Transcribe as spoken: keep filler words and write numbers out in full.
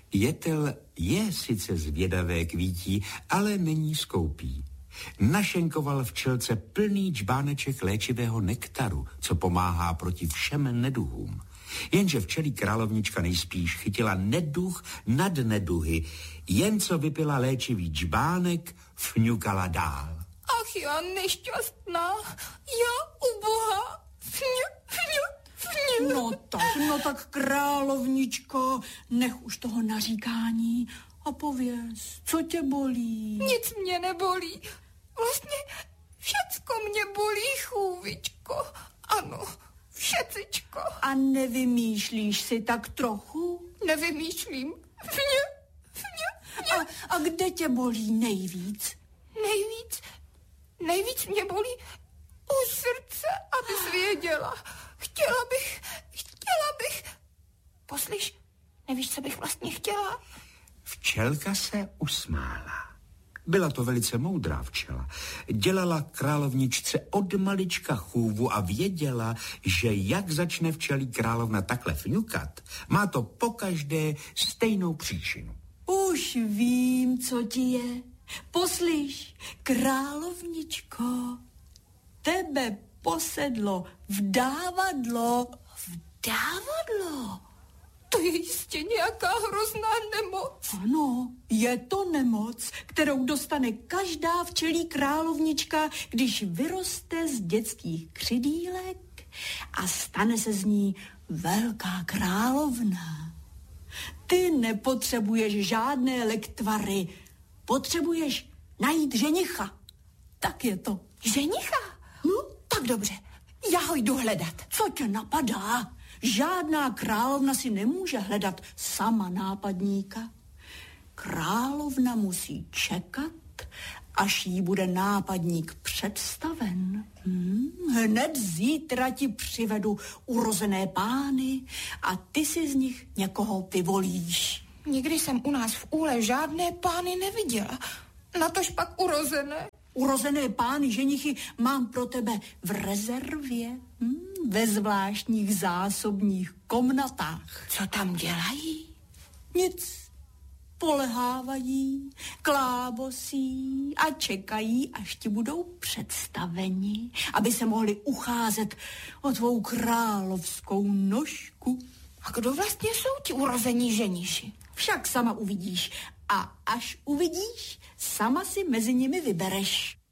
Jetel je sice zvědavé kvítí, ale není skoupý. Našenkoval včelce plný džbáneček léčivého nektaru, co pomáhá proti všem neduhům. Jenže včelí královnička nejspíš chytila neduch nad neduhy, jen co vypila léčivý džbánek, fňukala dál. Ach, já nešťastná, já ubohá, fňu, fňu, fňu. No tak, no tak, královničko, nech už toho naříkání a pověz, co tě bolí? Nic mě nebolí, vlastně všecko mě bolí, chůvičko, ano, všecičko. A nevymýšlíš si tak trochu? Nevymýšlím, fňu, fňu, fňu. A, a kde tě bolí nejvíc? Nejvíc, nejvíc mě bolí u srdce, abys věděla. Chtěla bych, chtěla bych. Poslyš, nevíš, co bych vlastně chtěla? Včelka se usmála. Byla to velice moudrá včela. Dělala královničce od malička chůvu a věděla, že jak začne včelí královna takhle fňukat, má to pokaždé stejnou příčinu. Už vím, co ti je. Poslyš, královničko, tebe posedlo vdávadlo. Vdávadlo? To je jistě nějaká hrozná nemoc. Ano, je to nemoc, kterou dostane každá včelí královnička, když vyroste z dětských křidýlek a stane se z ní velká královna. Ty nepotřebuješ žádné lektvary, potřebuješ najít ženicha. Tak je to. Ženicha? Hm? Tak dobře, já ho jdu hledat. Co tě napadá? Žádná královna si nemůže hledat sama nápadníka. Královna musí čekat, až jí bude nápadník představen. Hmm, hned zítra ti přivedu urozené pány a ty si z nich někoho vyvolíš. Nikdy jsem u nás v úle žádné pány neviděla. Natož pak urozené. Urozené pány ženichy mám pro tebe v rezervě, hm, ve zvláštních zásobních komnatách. Co tam dělají? Nic. Polehávají, klábosí a čekají, až ti budou představeni, aby se mohli ucházet o tvou královskou nožku. A kdo vlastně jsou ti urození ženiši? Však sama uvidíš. A až uvidíš, sama si mezi nimi vybereš.